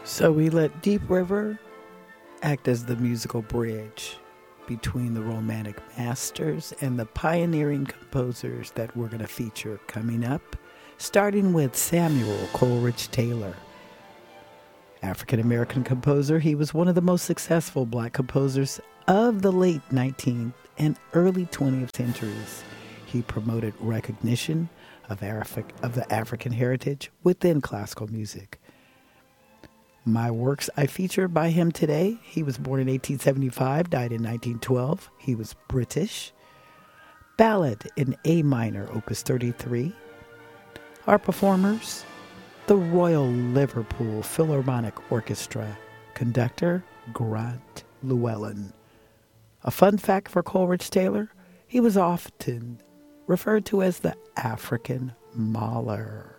So we let Deep River act as the musical bridge between the Romantic masters and the pioneering composers that we're going to feature coming up, starting with Samuel Coleridge Taylor. African-American composer, he was one of the most successful black composers of the late 19th and early 20th centuries. He promoted recognition of the African heritage within classical music. My works I feature by him today. He was born in 1875, died in 1912. He was British. Ballad in A minor, Opus 33. Our performers, the Royal Liverpool Philharmonic Orchestra, conductor Grant Llewellyn. A fun fact for Coleridge Taylor, he was often referred to as the African Mahler.